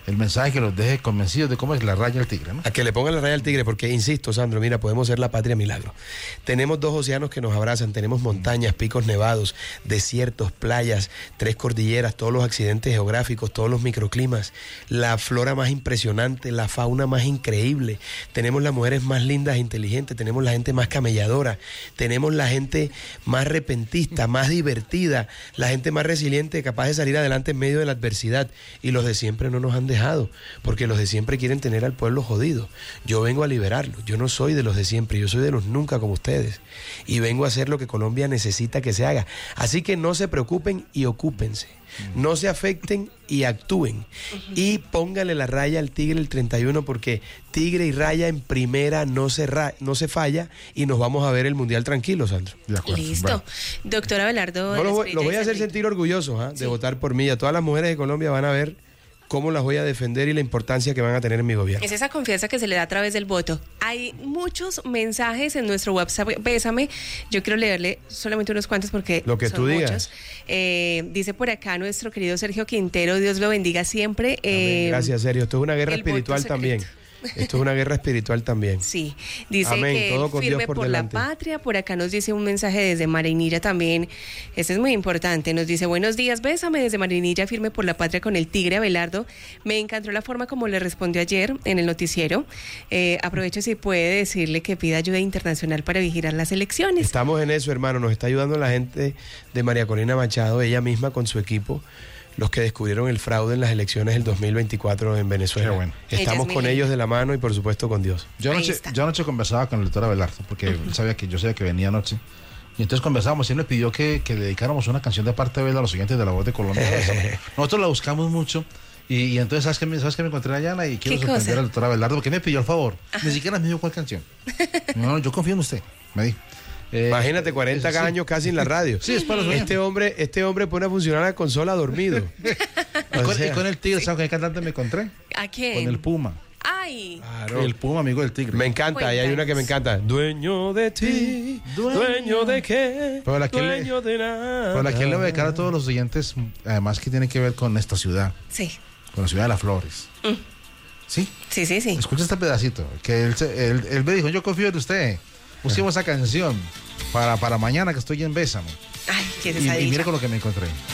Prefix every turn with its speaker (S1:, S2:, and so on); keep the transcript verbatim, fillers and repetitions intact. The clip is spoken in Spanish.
S1: el mensaje que los deje convencidos de cómo es la raya al tigre, ¿no?
S2: A que le pongan la raya al tigre, porque insisto, Sandro, mira, podemos ser la patria milagro. Tenemos dos océanos que nos abrazan, tenemos montañas, picos nevados, desiertos, playas, tres cordilleras, todos los accidentes geográficos, todos los microclimas, la flora más impresionante, la fauna más increíble, tenemos las mujeres más lindas e inteligentes, tenemos la gente más camelladora, tenemos la gente más repentista, más divertida, la gente más resiliente, capaz de salir adelante en medio de la adversidad, y los de siempre no nos han dejado. Porque los de siempre quieren tener al pueblo jodido. Yo vengo a liberarlo. Yo no soy de los de siempre, yo soy de los nunca como ustedes. Y vengo a hacer lo que Colombia necesita que se haga. Así que no se preocupen y ocúpense. No se afecten y actúen. Y pónganle la raya al tigre el treinta y uno, porque tigre y raya en primera no se, ra no se falla, y nos vamos a ver el mundial tranquilo, Sandro.
S3: De acuerdo. Listo. Bueno. Doctor Abelardo.
S2: No, los voy, los voy a hacer sentir orgullosos ¿eh? de sí. votar por mí. A todas las mujeres de Colombia van a ver cómo las voy a defender y la importancia que van a tener en mi gobierno.
S3: Es esa confianza que se le da a través del voto. Hay muchos mensajes en nuestro WhatsApp, Bésame. Yo quiero leerle solamente unos cuantos porque
S2: lo que
S3: son
S2: tú
S3: muchos.
S2: digas.
S3: Eh, dice por acá nuestro querido Sergio Quintero, Dios lo bendiga siempre. Eh,
S2: Gracias, Sergio. Esto es una guerra espiritual también. Esto es una guerra espiritual también.
S3: Sí, dice
S2: Amén.
S3: que
S2: Todo con
S3: firme
S2: Dios por,
S3: por
S2: delante.
S3: la patria. Por acá nos dice un mensaje desde Marinilla también. Este es muy importante. Nos dice, buenos días, Bésame desde Marinilla, firme por la patria con el tigre Abelardo. Me encantó la forma como le respondió ayer en el noticiero. Eh, aprovecho si puede decirle que pida ayuda internacional para vigilar las elecciones.
S2: Estamos en eso, hermano. Nos está ayudando la gente de María Corina Machado, ella misma con su equipo, los que descubrieron el fraude en las elecciones del dos mil veinticuatro en Venezuela. Bueno. Estamos con linda. ellos de la mano y por supuesto con Dios.
S1: Yo anoche, yo anoche conversaba con el doctor Abelardo, porque uh-huh. sabía que yo sabía que venía anoche. Y entonces conversábamos y él me pidió que, que le dedicáramos una canción de parte de él a los oyentes de La Voz de Colombia. Nosotros la buscamos mucho. Y, y entonces, ¿sabes qué, ¿sabes qué me encontré allá? Y quiero sorprender cosa? al doctor Abelardo, porque me pidió el favor. Ajá. Ni siquiera me dijo cuál canción. No, no, yo confío en usted, me dijo.
S2: Eh, Imagínate, cuarenta sí. años casi en la radio.
S1: Sí, es para los
S2: este hombre, este hombre pone a funcionar la consola dormido.
S1: y, con, sea, y con el tigre, ¿sí? ¿Sabes qué cantante me encontré?
S3: ¿A quién?
S1: Con el Puma.
S3: Ay.
S1: Claro. El Puma, amigo del tigre.
S2: Me encanta, Cuéntanos. Y hay una que me encanta. Dueño de ti, sí. dueño, dueño de qué,
S1: pero la
S2: dueño
S1: le,
S2: de nada.
S1: Pero la que le voy a dedicar a todos los oyentes, además que tiene que ver con esta ciudad.
S3: Sí.
S1: Con la ciudad de Las Flores. Mm. ¿Sí?
S3: Sí, sí, sí.
S1: Escucha este pedacito, que él, él, él me dijo, yo confío en usted. Pusimos esa canción para, para mañana que estoy en Bésame.
S3: Ay, qué
S1: y, y mire con lo que me encontré.